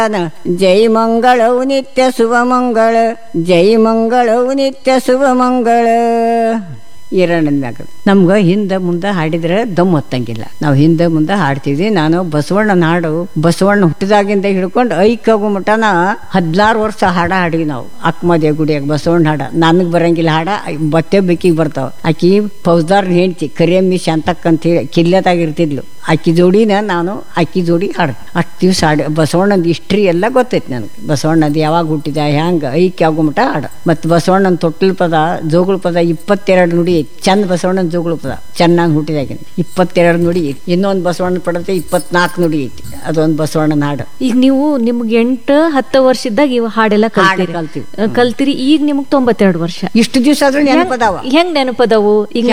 ಜೈ ಮಂಗಳವು ನಿತ್ಯ ಶುಭ ಮಂಗಳ, ಜೈ ಮಂಗಳವು ನಿತ್ಯ ಶುಭ ಮಂಗಳ. ಮ್ಯಾಗ ನಮ್ಗೆ ಹಿಂದೆ ಮುಂದೆ ಹಾಡಿದ್ರೆ ದಮ್ ಹೊತ್ತಂಗಿಲ್ಲ. ನಾವು ಹಿಂದೆ ಮುಂದೆ ಹಾಡ್ತಿದ್ವಿ. ನಾನು ಬಸವಣ್ಣನ ಹಾಡು ಬಸವಣ್ಣ ಹುಟ್ಟಿದಾಗಿಂದ ಹಿಡ್ಕೊಂಡು ಐಕ್ಕಾಗೋ ಮಟನ 16 ವರ್ಷ ಹಾಡಿವಿ ನಾವು. ಅಕ್ಕಮದೇ ಗುಡಿಯಾಗ ಬಸವಣ್ಣ ಹಾಡ ನನಗೆ ಬರಂಗಿಲ್ಲ ಹಾಡ, ಬತ್ತೆ ಬೇಕಿಗೆ ಬರ್ತಾವ. ಆಕಿ ಫೌಜ್ದಾರ್ನ ಹೆಂಡ್ತಿ ಕರಿಯಮ್ಮಿ ಶಾಂತಕ್ಕ ಅಂತ ಹೇಳಿ ಕಿಲ್ಲೆದಾಗ ಇರ್ತಿದ್ಲು. ಆಕಿ ಜೋಡಿನ ನಾನು ಆಕಿ ಜೋಡಿ ಹಾಡ ಅಷ್ಟು ದಿವ್ಸ ಹಾಡಿ ಬಸವಣ್ಣನ ಹಿಸ್ಟ್ರಿ ಎಲ್ಲ ಗೊತ್ತೈತಿ ನನಗೆ. ಬಸವಣ್ಣದ ಯಾವಾಗ ಹುಟ್ಟಿದ ಹ್ಯಾಂಗ ಐಕ್ಯ ಆಗೋ ಮಟ ಹಾಡ. ಮತ್ತು ಬಸವಣ್ಣನ ತೊಟ್ಲ ಪದ ಜೋಗುಳ ಪದ 22 ನುಡಿ ಐತಿ. ಚಂದ ಬಸವಣ್ಣನ ಜೋಗುಳ ಪದ ಚೆನ್ನಾಗಿ ಹುಟ್ಟಿದಾಗಿನ 22 ನುಡಿ ಐತಿ. ಇನ್ನೊಂದು ಬಸವಣ್ಣನ ಪಡತೆ 24 ನುಡಿ ಐತಿ. ಅದೊಂದು ಬಸವಣ್ಣನ ಹಾಡು. ಈಗ ನೀವು ನಿಮ್ಗೆ 8-10 ವರ್ಷದಾಗ ಇವ ಹಾಡೆಲ್ಲ ಕಲ್ತಿರಿ. ಈಗ ನಿಮಗ್ 92 ವರ್ಷ. ಇಷ್ಟು ದಿವಸ ಆದ್ರೂ ನೆನಪದಾವ. ಹೆಂಗ್ ನೆನಪದಾವು? ಈಗ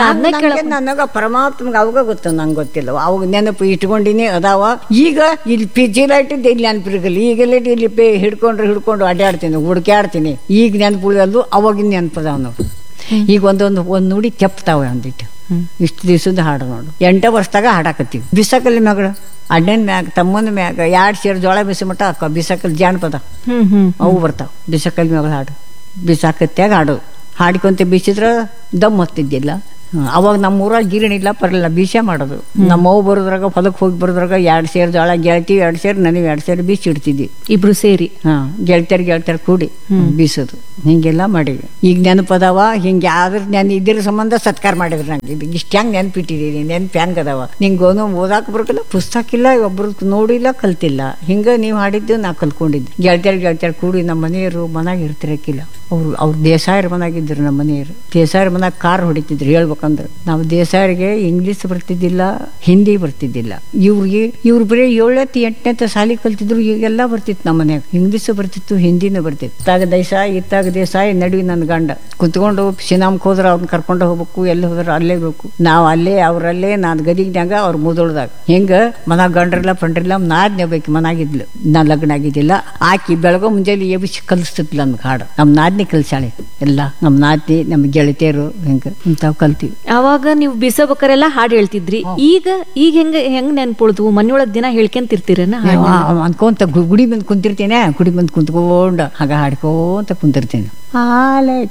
ನನಗ ಪರಮಾತ್ಮಗೆ ಅವಾಗ ಗೊತ್ತ, ನಂಗೆ ಗೊತ್ತಿಲ್ಲ. ಅವಾಗ ನೆನಪು ಇಟ್ಕೊಂಡಿನಿ ಅದಾವ. ಈಗ ಇಲ್ಲಿ ಪಿಜಿಲಾಟಿದ್ದು ಇಲ್ಲಿ ನೆನಪಿರಗಲ್ಲ. ಈಗೆಲ್ಲ ಇಲ್ಲಿ ಹಿಡ್ಕೊಂಡು ಅಡ್ಡಾಡ್ತೀನಿ, ಹುಡುಕಾಡ್ತೀನಿ. ಈಗ ನೆನಪುಳಿಯಲ್ಲು, ಅವಾಗಿನ ನೆನಪದಾವ ನಾವು. ಈಗ ಒಂದೊಂದು ನುಡಿ ತೆಪ್ತಾವೆ ಒಂದಿಟ್ಟು. ಇಷ್ಟು ದಿವಸದ ಹಾಡು ನೋಡು. 8 ವರ್ಷದಾಗ ಹಾಡಾಕತ್ತೀವಿ. ಬಿಸಾಕಲ್ಲಿ ಮಗಳು ಅಣ್ಣನ ಮ್ಯಾಗ ತಮ್ಮನ ಮ್ಯಾಗ 2 ಸೇರು ಜೋಳ ಬಿಸಿ ಮಟ್ಟ ಹಾಕ ಬಿಸಾಕಲ್ ಜಾನಪದ ಅವು ಬರ್ತಾವ. ಬಿಸಾಕಲ್ ಮ್ಯಾಗ ಹಾಡು ಬಿಸಾಕತ್ಯಾಗ ಹಾಡು ಹಾಡ್ಕೊಂತ ಬೀಸಿದ್ರೆ ದಮ್ ಹೊತ್ತಿದ್ದಿಲ್ಲ. ಅವಾಗ ನಮ್ಮ ಊರಾಗ ಗಿರಣಿ ಇಲ್ಲ, ಬರಲ್ಲ, ಬೀಸೆ ಮಾಡೋದು. ನಮ್ಮ ಅವು ಬರೋದ್ರಾಗ ಹೊಲಕ್ಕೆ ಹೋಗಿ ಬರೋದ್ರಾಗ 2 ಸೇರು ಜೋಳ ಗೆಳ್ತೀವಿ, 2 ಸೇರು ನನಗೆ 2 ಸೇರು ಬೀಸಿ ಇಡ್ತಿದ್ವಿ ಇಬ್ರು ಸೇರಿ. ಗೆಳ್ತಾರ ಕೂಡಿ ಬೀಸೋದು. ಹಿಂಗೆಲ್ಲ ಮಾಡಿವಿ. ಈಗ ನೆನಪದಾವ. ಹಿಂಗೆ ಆದ್ರೆ ನಾನು ಇದ್ರ ಸಂಬಂಧ ಸತ್ಕಾರ ಮಾಡಿದ್ರು ನಂಗೆ. ಇದು ಇಷ್ಟು ಹೆಂಗೆ ನೆನಪಿಟ್ಟಿದ್ದೀನಿ, ನೆನಪು ಹೆಂಗೆ ಅದಾವ. ನಿಂಗೆ ಓದಾಕ ಬರೋಕಿಲ್ಲ, ಪುಸ್ತಕ ಇಲ್ಲ, ಒಬ್ರು ನೋಡಿಲ್ಲ, ಕಲ್ತಿಲ್ಲ. ಹಿಂಗೆ ನೀವು ಹಾಡಿದ್ದು ನಾ ಕಲ್ಕೊಂಡಿದ್ದೆ. ಗೆಳ್ತಾರ ಕೂಡಿ ನಮ್ಮ ಮನೆಯವರು ಮನಾಗ ಇರ್ತಿರಕ್ಕಿಲ್ಲ. ಅವ್ರು ದೇಸಾಯರ ಮನಾಗಿದ್ರು. ನಮ್ಮ ಮನೆಯವರು ದೇಸಾಯರ ಮನಾಗ ಕಾರ್ ಹೊಡಿತಿದ್ರು. ಹೇಳ್ಬೇಕಂದ್ರೆ ನಾವು ದೇಸಾಯರಿಗೆ ಇಂಗ್ಲೀಷ್ ಬರ್ತಿದ್ದಿಲ್ಲ, ಹಿಂದಿ ಬರ್ತಿದ್ದಿಲ್ಲ. ಇವ್ರು ಬರೀ 7ನೇ 8ನೇ ಸಾಲಿ ಕಲ್ತಿದ್ರು. ಈಗೆಲ್ಲ ಬರ್ತಿತ್ತು ನಮ್ಮ ಮನ್ಯಾಗ. ಇಂಗ್ಲೀಷ್ ಬರ್ತಿತ್ತು, ಹಿಂದಿನೂ ಬರ್ತಿತ್ತು. ಇತ್ತಾಗ ದೇಸಾಯಿ ನಡುವೆ ನನ್ನ ಗಂಡ ಕುತ್ಕೊಂಡು ಸಿನಾಮ್ಗೆ ಹೋದ್ರೆ ಅವ್ರನ್ನ ಕರ್ಕೊಂಡು ಹೋಗ್ಬೇಕು. ಎಲ್ಲಿ ಹೋದ್ರೆ ಅಲ್ಲೇ ಬೇಕು. ನಾವು ಅಲ್ಲೇ ಅವರಲ್ಲೇ, ನಾನು ಗದಿಗ್ನಾಗ ಅವ್ರು ಮುದೋಳ್ದಾಗ. ಹಿಂಗೆ ಮನಾಗ ಗಂಡ್ರಿಲ್ಲ ಪಂಡ್ರಿಲ್ಲ. ನಾದ್ನೇ ಬೇಕು ಮನಾಗಿದ್ಲು. ನಾ ಲಗ್ನ ಆಗಿದ್ದಿಲ್ಲ. ಆಕಿ ಬೆಳಗೋ ಮುಂಜಾನೆ ಎಬ್ಬಿಸಿ ಕಲಿಸ್ತಿದ್ಲು ನಮ್ಗೆ ಹಾಡು. ನಮ್ಮ ನಾದ್ನಿ ಕಲ್ಸಾಳೆ ಎಲ್ಲ. ನಮ್ಮ ನಾದ್ನಿ, ನಮ್ಮ ಗೆಳತಿಯರು ಹಿಂಗೆ ಇಂಥವು ಕಲ್ತೀವಿ. ಅವಾಗ ನೀವು ಬಿಸಬೇಕಾರೆಲ್ಲ ಹಾಡು ಹೇಳ್ತಿದ್ರಿ. ಈಗ ಹೆಂಗ್ ನೆನ್ಪುಳ್ದು? ಮನೆಯೊಳಗ್ ದಿನ ಹೇಳ್ಕೊಂತಿರ್ತೀರೇನ? ಅನ್ಕೊಂತ ಗುಡಿ ಬಂದು ಕುಂತಿರ್ತೇನೆ. ಗುಡಿ ಬಂದು ಕುಂತ್ಕೊಂಡು ಹಾಗ ಹಾಡ್ಕೊಂತ ಕುಂತಿರ್ತೇನೆ.